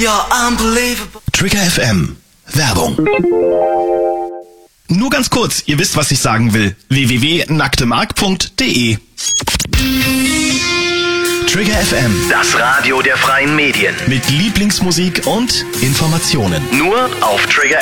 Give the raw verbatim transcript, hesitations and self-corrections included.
You're unbelievable. Trigger F M. Werbung. Nur ganz kurz, ihr wisst, was ich sagen will. w w w punkt nacktemark punkt de Trigger F M. Das Radio der freien Medien. Mit Lieblingsmusik und Informationen. Nur auf Trigger